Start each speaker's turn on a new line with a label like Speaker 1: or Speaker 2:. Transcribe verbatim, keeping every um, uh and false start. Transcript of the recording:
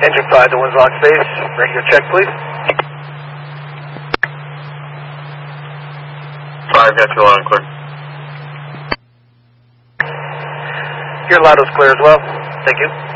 Speaker 1: Engine five to one's lock space. Regular check, please.
Speaker 2: five, got you loud and clear.
Speaker 1: Your loud is clear as well. Thank you.